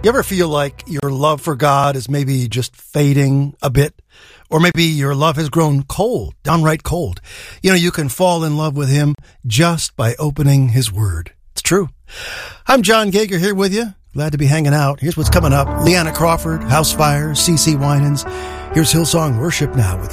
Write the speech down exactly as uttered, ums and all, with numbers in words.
You ever feel like your love for God is maybe just fading a bit? Or maybe your love has grown cold, downright cold. You know, you can fall in love with Him just by opening His Word. It's true. I'm John Gager here with you. Glad to be hanging out. Here's what's coming up. Leanna Crawford, House Fire, C C Winans. Here's Hillsong Worship Now with